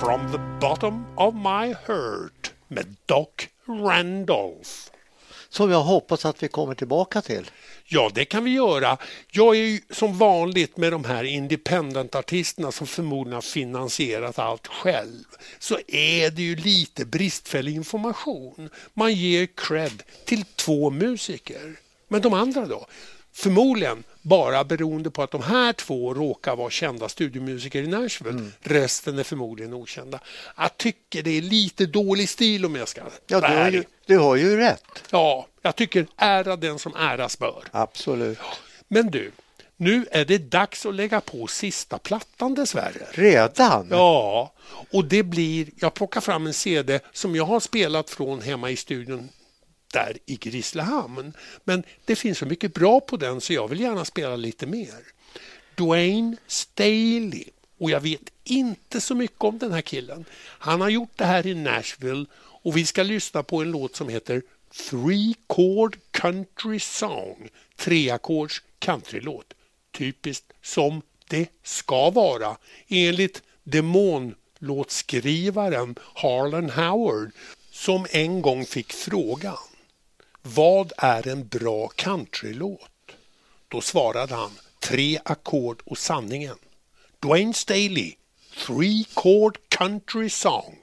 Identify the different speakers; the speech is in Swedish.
Speaker 1: From the Bottom of My Heart med Doc Randolph.
Speaker 2: Som jag hoppas att vi kommer tillbaka till.
Speaker 1: Ja, det kan vi göra. Jag är ju som vanligt med de här independent-artisterna som förmodligen har finansierat allt själv. Så är det ju lite bristfällig information. Man ger cred till 2 musiker. Men de andra då? Förmodligen bara beroende på att de här 2 råkar vara kända studiomusiker i Nashville. Resten är förmodligen okända. Jag tycker det är lite dålig stil om jag ska...
Speaker 2: Ja, du har ju rätt.
Speaker 1: Ja, jag tycker ära den som äras bör.
Speaker 2: Absolut.
Speaker 1: Men du, nu är det dags att lägga på sista plattan dessvärre.
Speaker 2: Redan?
Speaker 1: Ja, och det blir... Jag plockar fram en CD som jag har spelat från hemma i studion där i Grisslehamn. Men det finns så mycket bra på den så jag vill gärna spela lite mer. Dwayne Staley. Och jag vet inte så mycket om den här killen. Han har gjort det här i Nashville och vi ska lyssna på en låt som heter 3-chord country song. 3-ackords countrylåt. Typiskt som det ska vara enligt demonlåtskrivaren Harlan Howard som en gång fick frågan: vad är en bra countrylåt? Då svarade han 3 ackord och sanningen. Dwayne Staley, 3-chord country song.